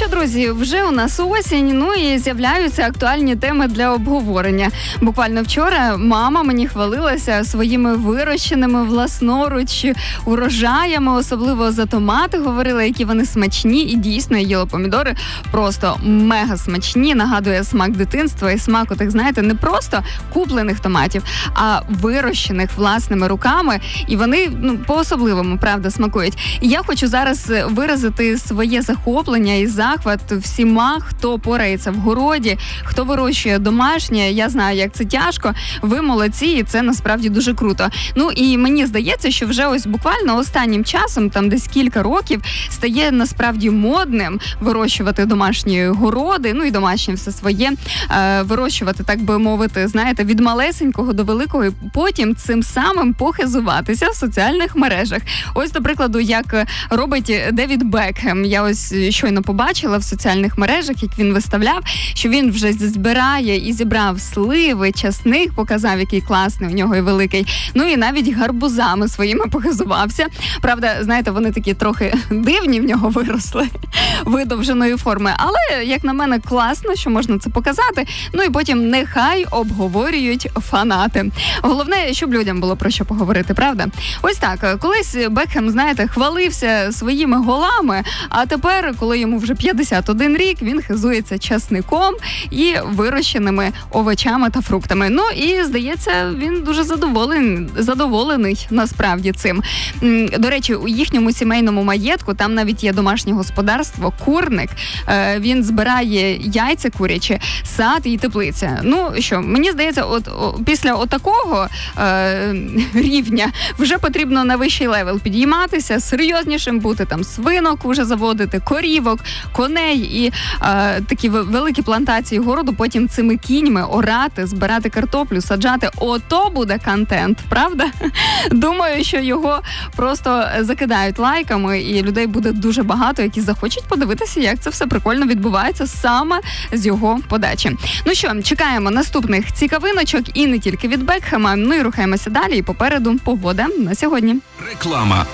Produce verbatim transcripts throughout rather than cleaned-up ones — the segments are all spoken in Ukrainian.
що, друзі, вже у нас осінь, ну і з'являються актуальні теми для обговорення. Буквально вчора мама мені хвалилася своїми вирощеними власноруч урожаями, особливо за томати говорила, які вони смачні, і дійсно я їла помідори просто мега смачні, нагадує смак дитинства і смак отих, знаєте, не просто куплених томатів, а вирощених власними руками, і вони, ну, по-особливому, правда, смакують. І я хочу зараз виразити своє захоплення і захват всіма, хто порається в городі, хто вирощує домашнє. Я знаю, як це тяжко. Ви молодці, і це насправді дуже круто. Ну і мені здається, що вже ось буквально останнім часом, там десь кілька років, стає насправді модним вирощувати домашні городи, ну і домашнє все своє, е, вирощувати, так би мовити, знаєте, від малесенького до великого, і потім цим самим похизуватися в соціальних мережах. Ось, до прикладу, як робить Девід Бекхем. Я ось щойно побачила в соціальних мережах, як він виставляв, що він вже збирає і зібрав сливи, часник, показав, який класний у нього і великий. Ну і навіть гарбузами своїми похизувався. Правда, знаєте, вони такі трохи дивні в нього виросли, видовженої форми. Але, як на мене, класно, що можна це показати. Ну і потім нехай обговорюють фанати. Головне, щоб людям було про що поговорити, правда? Ось так, колись Бекхем, знаєте, хвалився своїми голами, а тепер, коли йому вже п'ятдесят один рік, він хизується часником і вирощеними овочами та фруктами. Ну і, здається, він дуже задоволений, задоволений насправді цим. До речі, у їхньому сімейному маєтку там навіть є домашнє господарство, курник. Він збирає яйця курячі, сад і теплиця. Ну що, мені здається, от о, після отакого е, рівня вже потрібно на вищий левел підійматися, серйознішим бути, там свинок вже заводити, корівок, коней і е, такі великі плантації городу, потім цими кіньми орати, збирати картоплю, саджати. Ото буде контент, правда? Думаю, що його просто закидають лайками, і людей буде дуже багато, які захочуть подивитися, як це все прикольно відбувається саме з його подачі. Ну що, чекаємо наступних цікавиночок і не тільки від Бекхема. Ну і рухаємося далі, і попереду погода на сьогодні. Реклама.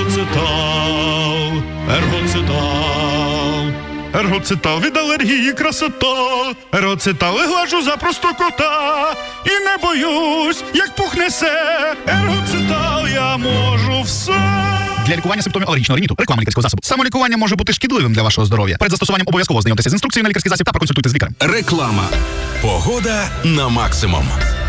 Ергоцитал, ергоцитал, ергоцитал від алергії красота. Ергоцитал глажу за просто кота і не боюсь, як пухне се. Ергоцитал, я можу все. Для лікування симптомів алергічного риніту реклама лікарського засобу. Самолікування може бути шкідливим для вашого здоров'я. Перед застосуванням обов'язково знайомтеся з інструкцією на лікарський засіб та проконсультуйте з лікарем. Реклама. Погода на максимум.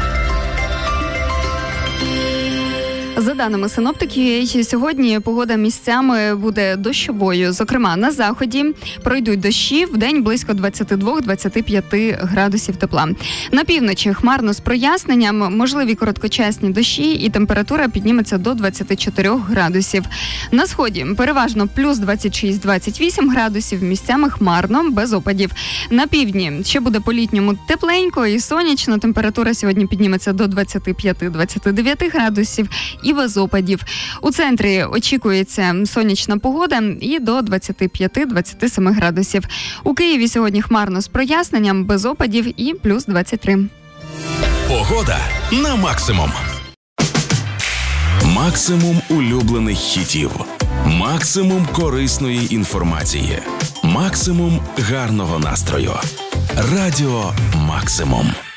За даними синоптиків, сьогодні погода місцями буде дощовою. Зокрема, на заході пройдуть дощі, вдень близько двадцять два - двадцять п'ять градусів тепла. На півночі хмарно з проясненням, можливі короткочасні дощі, і температура підніметься до двадцять чотири градусів. На сході переважно плюс двадцять шість - двадцять вісім градусів, місцями хмарно, без опадів. На півдні ще буде по-літньому тепленько і сонячно, температура сьогодні підніметься до двадцять п'ять - двадцять дев'ять градусів і без опадів. У центрі очікується сонячна погода і до двадцять п'ять - двадцять сім градусів. У Києві сьогодні хмарно з проясненням, без опадів і плюс двадцять три. Погода на максимум. Максимум улюблених хітів. Максимум корисної інформації. Максимум гарного настрою. Радіо Максимум.